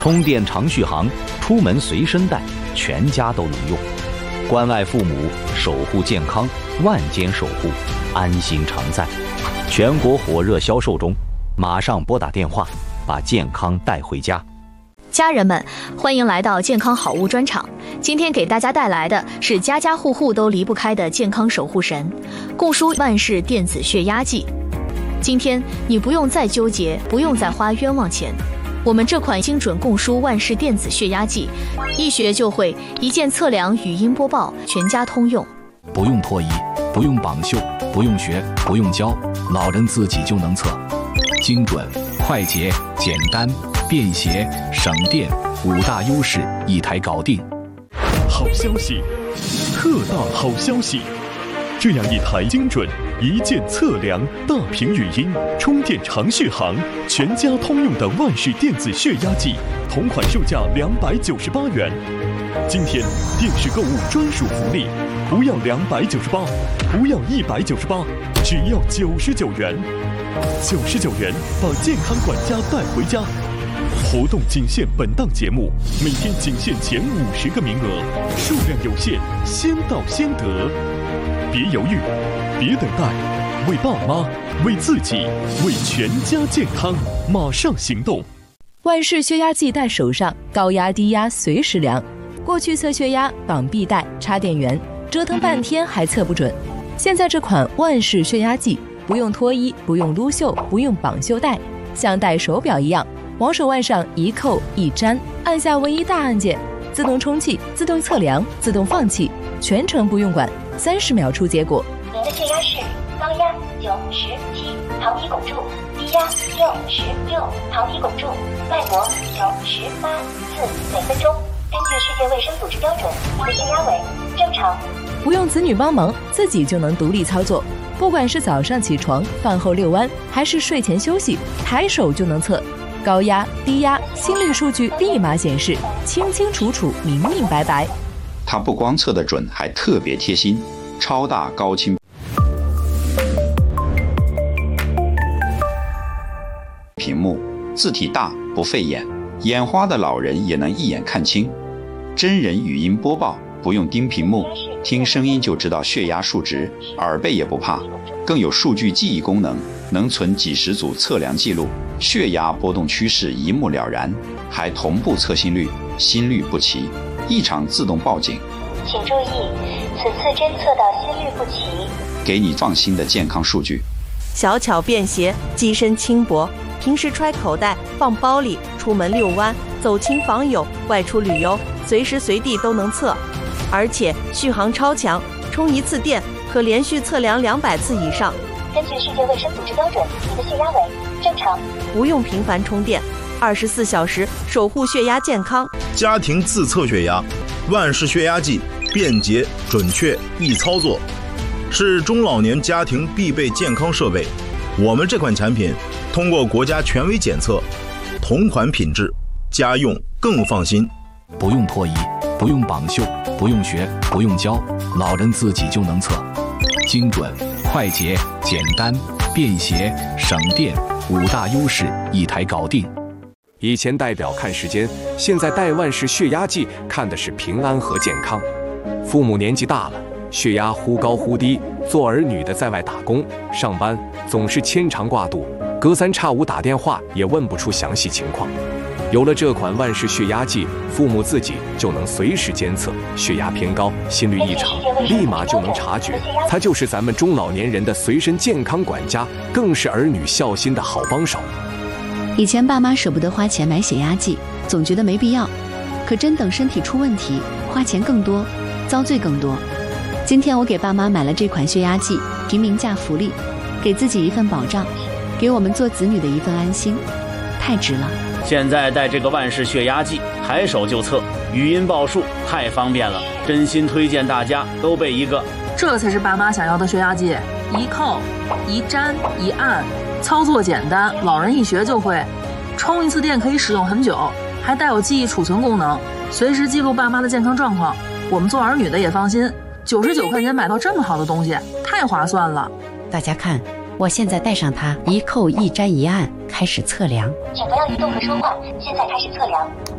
充电长续航，出门随身带，全家都能用。关爱父母，守护健康，万间守护，安心常在。全国火热销售中，马上拨打电话，把健康带回家。 家人们，欢迎来到健康好物专场。今天给大家带来的是家家户户都离不开的健康守护神——共舒万氏电子血压计。今天你不用再纠结，不用再花冤枉钱。我们这款精准共舒万氏电子血压计，一学就会，一键测量，语音播报，全家通用。 不用脱衣，不用绑袖，不用学，不用教，老人自己就能测。精准、快捷、简单、便携、省电，5大优势一台搞定。 好消息，特大好消息！这样一台精准、一键测量、大屏语音、充电长续航、全家通用的万氏电子血压计，同款售价298元。今天电视购物专属福利，不要298，不要198，只要99元。99元把健康管家带回家。活动仅限本档节目，每天仅限前50个名额，数量有限，先到先得。别犹豫，别等待，为爸妈，为自己，为全家健康，马上行动！ 万氏血压计带手上，高压低压随时量。过去测血压绑臂带、插电源，折腾半天还测不准。现在这款万氏血压计，不用脱衣，不用撸袖，不用绑袖带，像戴手表一样，往手腕上一扣一粘，按下唯一大按键，自动充气、自动测量、自动放气，全程不用管，30秒出结果。 您的血压是高压97，糖皮汞柱；低压66，糖皮汞柱；脉搏98次每分钟。根据世界卫生组织标准，您的血压为正常。 不用子女帮忙，自己就能独立操作。不管是早上起床、饭后遛弯，还是睡前休息，抬手就能测。高压、低压、心率数据立马显示，清清楚楚、明明白白。 它不光测得准，还特别贴心，超大高清屏幕，字体大不费眼，眼花的老人也能一眼看清。真人语音播报，不用盯屏幕，听声音就知道血压数值，耳背也不怕。更有数据记忆功能，能存几十组测量记录，血压波动趋势一目了然，还同步测心率，心率不齐，异常自动报警。 请注意，此次侦测到心率不齐， 给你放心的健康数据。 小巧便携，机身轻薄，平时揣口袋、放包里，出门遛弯、走亲访友、外出旅游，随时随地都能测。而且续航超强，充一次电可连续测量200次以上。 根据世界卫生组织标准，你的血压为正常。 不用频繁充电，24小时守护血压健康。 家庭自测血压，万氏血压计便捷、准确、易操作，是中老年家庭必备健康设备。我们这款产品通过国家权威检测，同款品质，家用更放心。 不用脱衣，不用绑袖，不用学，不用教，老人自己就能测。精准、快捷、简单、便携、省电，5大优势一台搞定。 以前戴表看时间，现在戴万氏血压计看的是平安和健康。父母年纪大了，血压忽高忽低，做儿女的在外打工上班，总是牵肠挂肚，隔三差五打电话也问不出详细情况。有了这款万氏血压计，父母自己就能随时监测血压偏高、心率异常，立马就能察觉。它就是咱们中老年人的随身健康管家，更是儿女孝心的好帮手。 以前爸妈舍不得花钱买血压计，总觉得没必要，可真等身体出问题，花钱更多，遭罪更多。今天我给爸妈买了这款血压计，平民价福利，给自己一份保障，给我们做子女的一份安心，太值了。 现在带这个万氏血压计，抬手就测，语音报数，太方便了，真心推荐大家都备一个。 这才是爸妈想要的血压计，一扣、一粘、一按，操作简单，老人一学就会。充一次电可以使用很久，还带有记忆储存功能，随时记录爸妈的健康状况。我们做儿女的也放心，99块钱买到这么好的东西，太划算了。 大家看，我现在带上它，一扣一粘一按，开始测量。 请不要移动和说话，现在开始测量。